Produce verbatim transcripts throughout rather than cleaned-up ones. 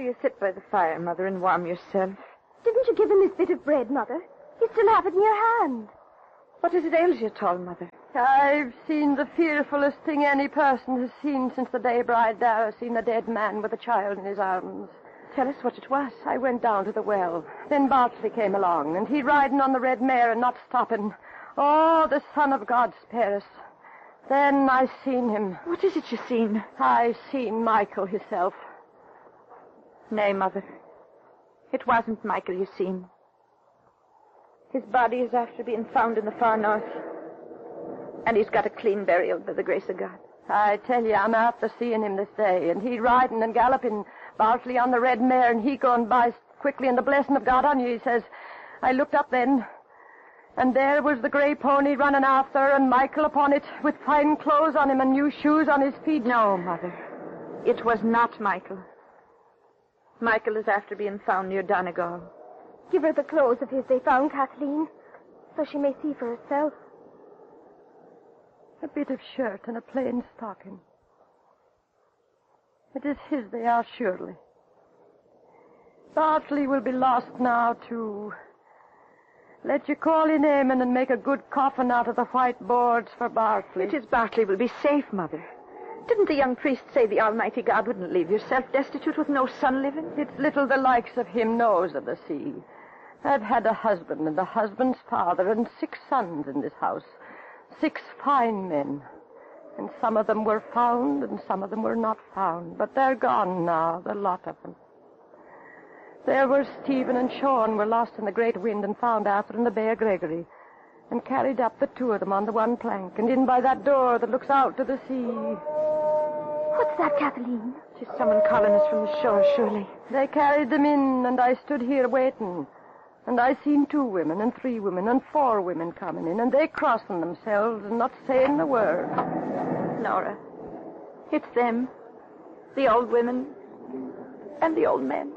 you sit by the fire, Mother, and warm yourself? Didn't you give him this bit of bread, Mother? You still have it in your hand. What is it ails you at all, Mother? I've seen the fearfulest thing any person has seen since the day Bride Dara seen a dead man with a child in his arms. Tell us what it was. I went down to the well. Then Bartley came along, and he riding on the red mare and not stopping. Oh, the Son of God spare us. Then I seen him. What is it you seen? I seen Michael himself. Nay, Mother. It wasn't Michael you seen. His body is after being found in the far north. And he's got a clean burial by the grace of God. I tell you, I'm after seeing him this day. And he riding and galloping, Bartley on the red mare, and he going by quickly, and the blessing of God on you, he says. I looked up then, and there was the grey pony running after, and Michael upon it, with fine clothes on him and new shoes on his feet. No, Mother. It was not Michael. Michael is after being found near Donegal. Give her the clothes of his they found, Kathleen, so she may see for herself. A bit of shirt and a plain stocking. It is his they are, surely. Bartley will be lost now, too. Let you call in Eamon and make a good coffin out of the white boards for Bartley. It is Bartley will be safe, Mother. Didn't the young priest say the Almighty God wouldn't leave yourself destitute with no son living? It's little the likes of him knows of the sea. I've had a husband and a husband's father and six sons in this house. Six fine men. And some of them were found and some of them were not found. But they're gone now, the lot of them. There were Stephen and Sean were lost in the great wind and found after in the Bay of Gregory. And carried up the two of them on the one plank and in by that door that looks out to the sea. What's that, Kathleen? Tis someone calling us from the shore, surely. They carried them in and I stood here waiting. And I seen two women and three women and four women coming in, and they crossing themselves and not saying a word. Nora, it's them. The old women and the old men.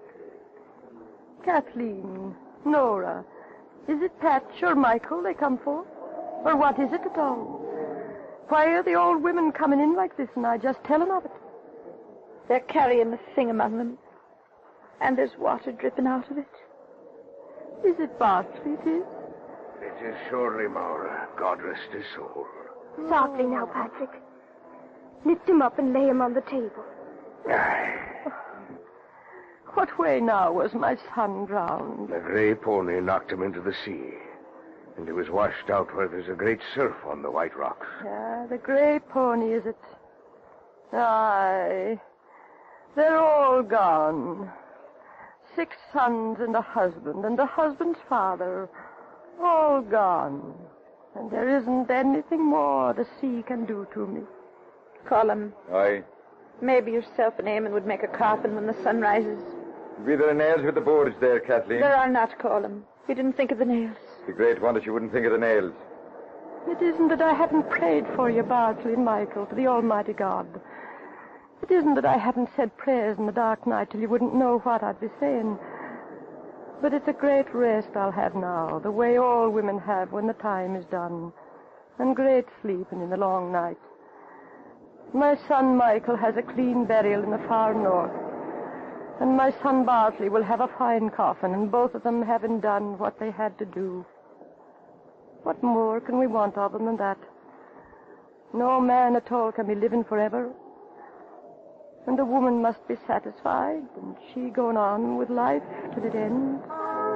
Kathleen, Nora, is it Patch or Michael they come for? Or what is it at all? Why are the old women coming in like this and I just telling of it? They're carrying the thing among them, and there's water dripping out of it. Is it Bartley, it is? It is surely, Maura. God rest his soul. Softly now, Patrick. Lift him up and lay him on the table. Aye. What way now was my son drowned? The grey pony knocked him into the sea, and he was washed out where there's a great surf on the white rocks. Yeah, the grey pony, is it? Aye. They're all gone. Six sons and a husband, and the husband's father, all gone. And there isn't anything more the sea can do to me. Call him. Aye. Maybe yourself and Eamon would make a coffin when the sun rises. Be there nails with the boards there, Kathleen? There are not, Colum. We didn't think of the nails. The great wonder you wouldn't think of the nails. It isn't that I haven't prayed for you, Bartley and Michael, to the Almighty God. It isn't that I haven't said prayers in the dark night till you wouldn't know what I'd be saying. But it's a great rest I'll have now, the way all women have when the time is done, and great sleeping in the long night. My son Michael has a clean burial in the far north, and my son Bartley will have a fine coffin, and both of them having done what they had to do. What more can we want of them than that? No man at all can be living forever. And the woman must be satisfied, and she going on with life till it ends.